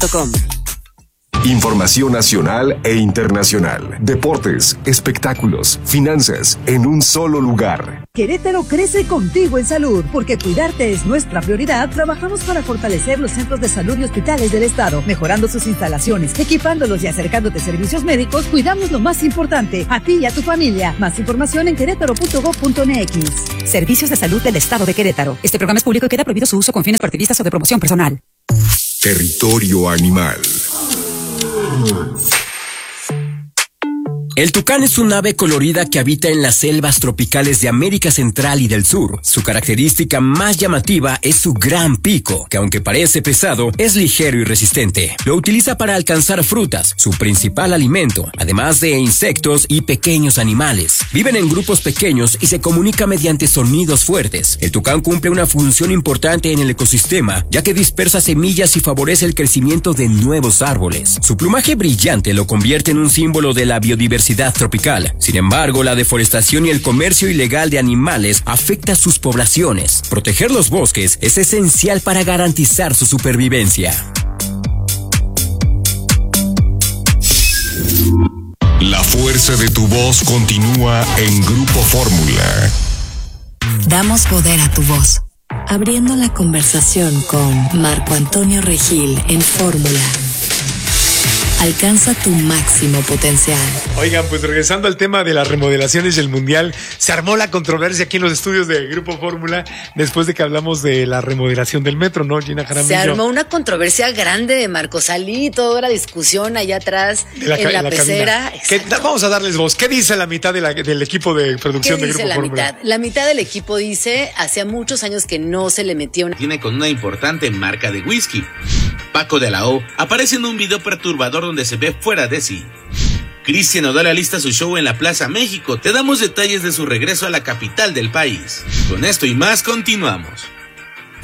Información nacional e internacional, deportes, espectáculos, finanzas, en un solo lugar. Querétaro crece contigo en salud, porque cuidarte es nuestra prioridad. Trabajamos para fortalecer los centros de salud y hospitales del estado, mejorando sus instalaciones, equipándolos y acercándote servicios médicos. Cuidamos lo más importante, a ti y a tu familia. Más información en querétaro.gov.mx. Servicios de salud del estado de Querétaro. Este programa es público y queda prohibido su uso con fines partidistas o de promoción personal. Territorio animal. El tucán es un ave colorida que habita en las selvas tropicales de América Central y del Sur. Su característica más llamativa es su gran pico, que aunque parece pesado, es ligero y resistente. Lo utiliza para alcanzar frutas, su principal alimento, además de insectos y pequeños animales. Viven en grupos pequeños y se comunica mediante sonidos fuertes. El tucán cumple una función importante en el ecosistema, ya que dispersa semillas y favorece el crecimiento de nuevos árboles. Su plumaje brillante lo convierte en un símbolo de la biodiversidad tropical. Sin embargo, la deforestación y el comercio ilegal de animales afecta a sus poblaciones. Proteger los bosques es esencial para garantizar su supervivencia. La fuerza de tu voz continúa en Grupo Fórmula. Damos poder a tu voz. Abriendo la conversación con Marco Antonio Regil en Fórmula. Alcanza tu máximo potencial. Oigan, pues regresando al tema de las remodelaciones del Mundial, se armó la controversia aquí en los estudios de Grupo Fórmula después de que hablamos de la remodelación del metro, ¿no, Gina Jaramillo? Se armó una controversia grande, Marco. Salí, toda la discusión allá atrás, en la pecera. Vamos a darles voz. ¿Qué dice la mitad del equipo de producción de Grupo Fórmula? La mitad del equipo dice, hacía muchos años que no se le metía una... Tiene con una importante marca de whisky. Paco de la O aparece en un video perturbador donde se ve fuera de sí. Cristian Nodal alista su show en la Plaza México. Te damos detalles de su regreso a la capital del país. Con esto y más continuamos.